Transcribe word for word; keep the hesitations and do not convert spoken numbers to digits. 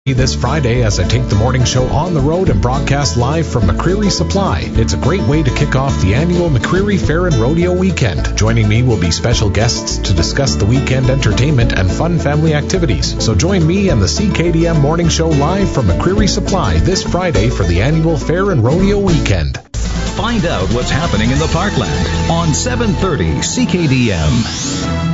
This Friday as I take the morning show on the road and broadcast live from McCreary Supply. It's a great way to kick off the annual McCreary Fair and Rodeo Weekend. Joining me will be special guests to discuss the weekend entertainment and fun family activities. So join me and the C K D M Morning Show live from McCreary Supply this Friday for the annual Fair and Rodeo Weekend. Find out what's happening in the Parkland on seven thirty C K D M.